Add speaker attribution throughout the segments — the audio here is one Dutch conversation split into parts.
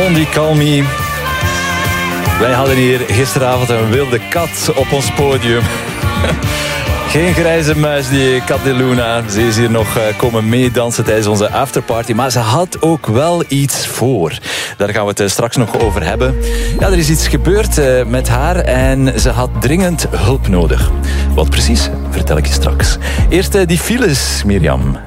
Speaker 1: Blondie Call Me. Wij hadden hier gisteravond een wilde kat op ons podium. Geen grijze muis, die Cat de Luna. Ze is hier nog komen meedansen tijdens onze afterparty. Maar ze had ook wel iets voor. Daar gaan we het straks nog over hebben. Ja, er is iets gebeurd met haar en ze had dringend hulp nodig. Wat precies, vertel ik je straks. Eerst die files, Mirjam.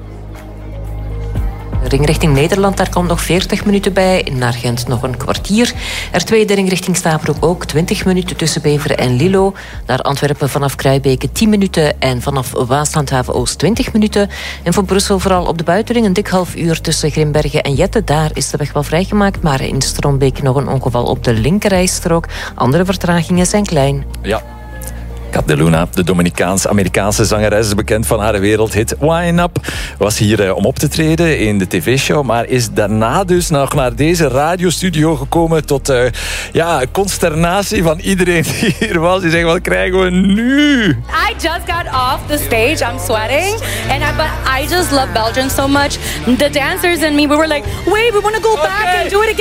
Speaker 2: Ring richting Nederland, daar komt nog 40 minuten bij. Naar Gent nog een kwartier. R2 de ring richting Stapelhoek ook 20 minuten tussen Beveren en Lilo. Naar Antwerpen vanaf Kruibeke 10 minuten. En vanaf Waaslandhaven Oost 20 minuten. En voor Brussel vooral op de buitenring een dik half uur tussen Grimbergen en Jette. Daar is de weg wel vrijgemaakt. Maar in Strombeek nog een ongeval op de linkerrijstrook. Andere vertragingen zijn klein.
Speaker 1: Ja. Cat de Luna, de Dominicaans-Amerikaanse zangeres, bekend van haar wereldhit Wine Up, was hier om op te treden in de tv-show, maar is daarna dus nog naar deze radiostudio gekomen tot consternatie van iedereen die hier was. Die zegt, wat krijgen we nu?
Speaker 3: I just got off the stage, I'm sweating, but I just love Belgium so much. The dancers and me, we were like, wait, we want to go back and do it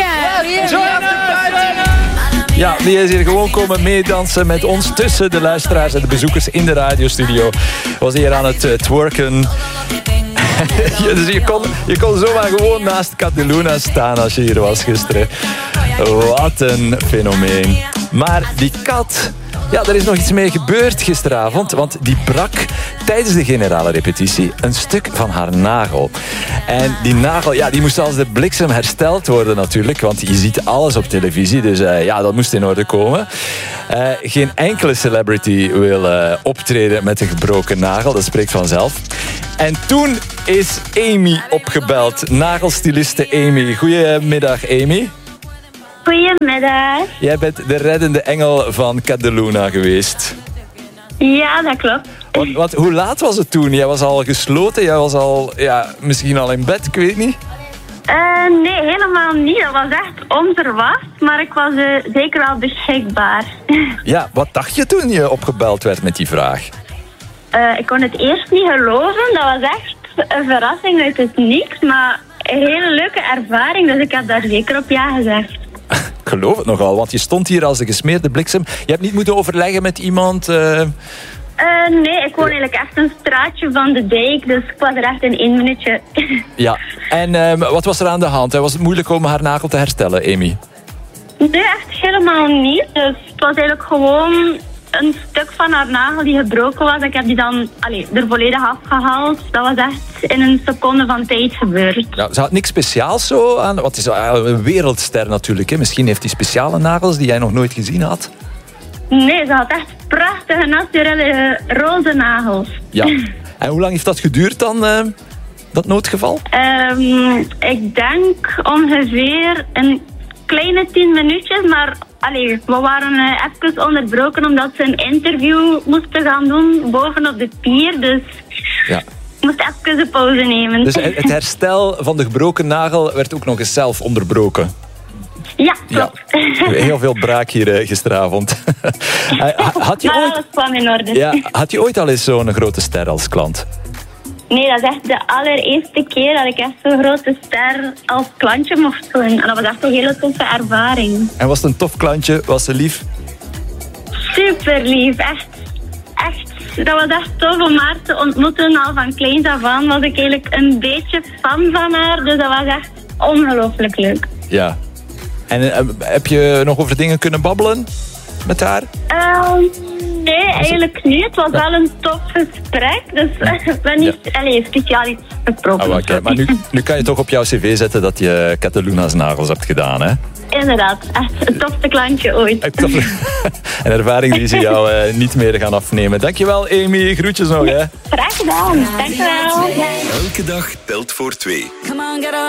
Speaker 3: again.
Speaker 1: Ja, die is hier gewoon komen meedansen met ons tussen de luisteraars en de bezoekers in de radiostudio. Was hier aan het twerken. Dus je kon zomaar gewoon naast Cat de Luna staan als je hier was gisteren. Wat een fenomeen. Maar die kat... Ja, er is nog iets mee gebeurd gisteravond, want die brak tijdens de generale repetitie een stuk van haar nagel. En die nagel, ja, die moest als de bliksem hersteld worden natuurlijk, want je ziet alles op televisie, dus dat moest in orde komen. Geen enkele celebrity wil optreden met een gebroken nagel, dat spreekt vanzelf. En toen is Amy opgebeld, nagelstiliste Amy. Goedemiddag, Amy.
Speaker 4: Goedemiddag.
Speaker 1: Jij bent de reddende engel van Cat de Luna geweest.
Speaker 4: Ja, dat klopt.
Speaker 1: Hoe laat was het toen? Jij was al gesloten? Jij was al, misschien al in bed? Ik weet niet.
Speaker 4: Nee, helemaal niet. Dat was echt onverwacht. Maar ik was zeker wel beschikbaar.
Speaker 1: Ja, wat dacht je toen je opgebeld werd met die vraag?
Speaker 4: Ik kon het eerst niet geloven. Dat was echt een verrassing uit het niks. Maar een hele leuke ervaring. Dus ik heb daar zeker op ja gezegd.
Speaker 1: Ik geloof het nogal, want je stond hier als de gesmeerde bliksem. Je hebt niet moeten overleggen met iemand?
Speaker 4: Nee, ik woon eigenlijk echt een straatje van de dijk. Dus ik was er echt in 1 minuutje.
Speaker 1: Ja, en wat was er aan de hand? Was het moeilijk om haar nagel te herstellen, Amy?
Speaker 4: Nee, echt helemaal niet. Dus het was eigenlijk gewoon een stuk van haar nagel die gebroken was. Ik heb die dan er volledig afgehaald. Dat was echt in een seconde van tijd gebeurd. Ja,
Speaker 1: ze had niks speciaals zo aan. Want het is een wereldster natuurlijk. Hè? Misschien heeft die speciale nagels die jij nog nooit gezien had.
Speaker 4: Nee, ze had echt prachtige, naturele, roze nagels.
Speaker 1: Ja. En hoe lang heeft dat geduurd dan, dat noodgeval?
Speaker 4: Ik denk ongeveer een kleine 10 minuutjes, maar we waren even onderbroken omdat ze een interview moesten gaan doen bovenop de pier, dus ik moest even een pauze nemen.
Speaker 1: Dus het herstel van de gebroken nagel werd ook nog eens zelf onderbroken?
Speaker 4: Ja, klopt.
Speaker 1: Ja. Heel veel braak hier gisteravond. Had je ooit...
Speaker 4: dat kwam in orde.
Speaker 1: Ja, had je ooit al eens zo'n grote ster als klant?
Speaker 4: Nee, dat is echt de allereerste keer dat ik echt zo'n grote ster als klantje mocht doen. En dat was echt een hele toffe ervaring.
Speaker 1: En was het een tof klantje? Was ze lief?
Speaker 4: Super lief, echt. Dat was echt tof om haar te ontmoeten. Al van kleins af aan was ik eigenlijk een beetje fan van haar. Dus dat was echt ongelooflijk leuk.
Speaker 1: Ja. En heb je nog over dingen kunnen babbelen met haar?
Speaker 4: Nee, eigenlijk niet. Het was wel een tof gesprek. Dus ik ben niet speciaal iets gesproken.
Speaker 1: Okay. Maar nu kan je toch op jouw cv zetten dat je Cat de Luna's nagels hebt gedaan, hè?
Speaker 4: Inderdaad. Echt het tofste klantje ooit.
Speaker 1: Een ervaring die ze jou niet meer gaan afnemen. Dankjewel, Amy. Groetjes nog, hè?
Speaker 4: Graag gedaan. Dankjewel.
Speaker 5: Elke dag telt voor 2.